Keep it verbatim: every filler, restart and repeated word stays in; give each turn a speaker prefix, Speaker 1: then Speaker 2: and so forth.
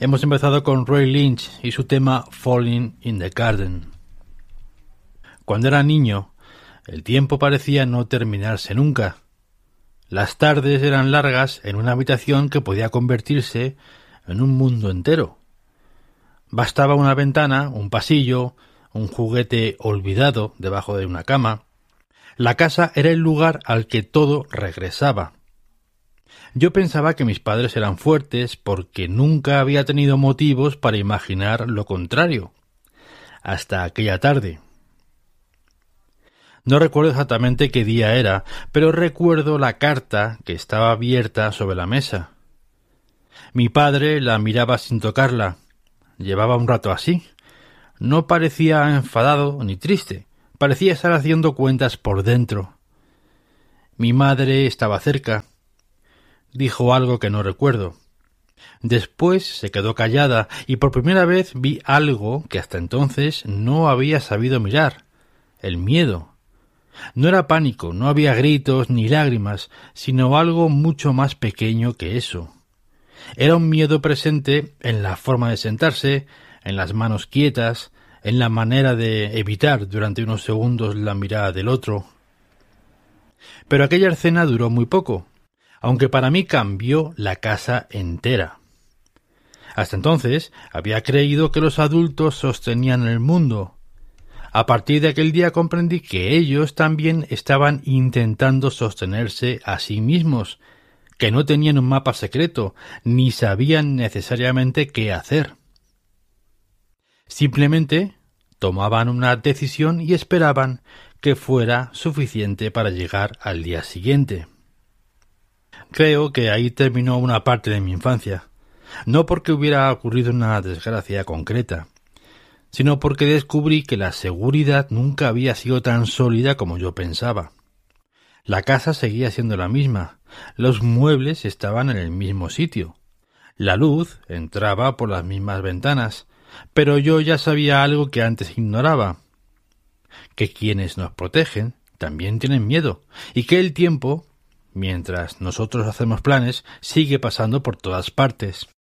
Speaker 1: Hemos empezado con Roy Lynch y su tema Falling in the Garden. Cuando era niño, el tiempo parecía no terminarse nunca. Las tardes eran largas en una habitación que podía convertirse en un mundo entero. Bastaba una ventana, un pasillo, un juguete olvidado debajo de una cama. La casa era el lugar al que todo regresaba. Yo pensaba que mis padres eran fuertes porque nunca había tenido motivos para imaginar lo contrario, hasta aquella tarde. No recuerdo exactamente qué día era, pero recuerdo la carta que estaba abierta sobre la mesa. Mi padre la miraba sin tocarla. Llevaba un rato así. No parecía enfadado ni triste. Parecía estar haciendo cuentas por dentro. Mi madre estaba cerca. Dijo algo que no recuerdo. Después se quedó callada y por primera vez vi algo que hasta entonces no había sabido mirar: el miedo. No era pánico, no había gritos ni lágrimas, sino algo mucho más pequeño que eso. Era un miedo presente en la forma de sentarse, en las manos quietas, en la manera de evitar durante unos segundos la mirada del otro. Pero aquella escena duró muy poco, aunque para mí cambió la casa entera. Hasta entonces había creído que los adultos sostenían el mundo. A partir de aquel día comprendí que ellos también estaban intentando sostenerse a sí mismos, que no tenían un mapa secreto, ni sabían necesariamente qué hacer. Simplemente tomaban una decisión y esperaban que fuera suficiente para llegar al día siguiente. Creo que ahí terminó una parte de mi infancia, no porque hubiera ocurrido una desgracia concreta, sino porque descubrí que la seguridad nunca había sido tan sólida como yo pensaba. La casa seguía siendo la misma, los muebles estaban en el mismo sitio, la luz entraba por las mismas ventanas, pero yo ya sabía algo que antes ignoraba: que quienes nos protegen también tienen miedo, y que el tiempo, mientras nosotros hacemos planes, sigue pasando por todas partes.